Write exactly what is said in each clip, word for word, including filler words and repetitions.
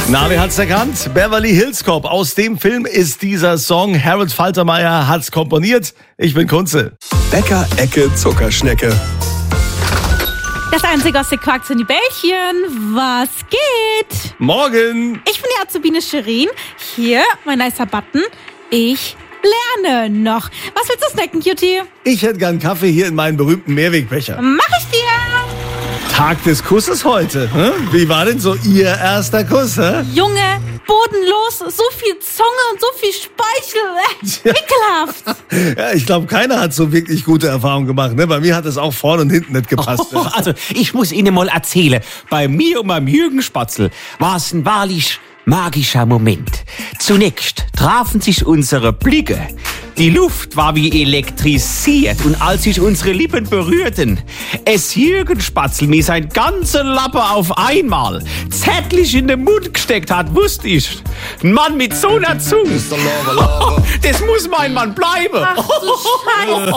Na, wer hat's erkannt? Beverly Hills Cop. Aus dem Film ist dieser Song. Harold Faltermeier hat's komponiert. Ich bin Kunze. Bäcker, Ecke, Zuckerschnecke. Das einzige aus der Quark sind die Bällchen. Was geht? Morgen. Ich bin die Azubine Shirin. Hier, mein nicer Button. Ich lerne noch. Was willst du snacken, Cutie? Ich hätte gern Kaffee hier in meinen berühmten Mehrwegbecher. Mach ich dir. Tag des Kusses heute. Hm? Wie war denn so Ihr erster Kuss? Hm? Junge, bodenlos, so viel Zunge und so viel Speichel. Ekelhaft. Ja, ich glaube, keiner hat so wirklich gute Erfahrungen gemacht. Ne? Bei mir hat es auch vorne und hinten nicht gepasst. Oh, also, ich muss Ihnen mal erzählen, bei mir und beim Jürgen Spatzel war es ein wahrlich magischer Moment. Zunächst trafen sich unsere Blicke. Die Luft war wie elektrisiert und als sich unsere Lippen berührten, es Jürgen Spatzel mir sein ganzer Lappe auf einmal zärtlich in den Mund gesteckt hat, wusste ich. Ein Mann mit so einer Zunge, das muss mein Mann bleiben. Ach du Scheiße.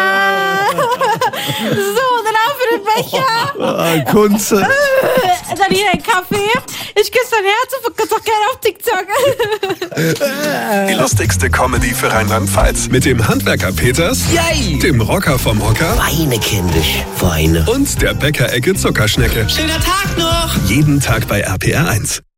So, dann auf für den Becher. Ah, Kunze. Dann hier ein Kaffee. Ich küsse dein Herz und verkürze auch gerne auf TikTok. Die lustigste Comedy für Rheinland-Pfalz. Mit dem Handwerker Peters, Yay. dem Rocker vom Hocker Weine, kindisch, Weine. und der Bäcker-Ecke Zuckerschnecke. Schöner Tag noch. Jeden Tag bei R P R eins.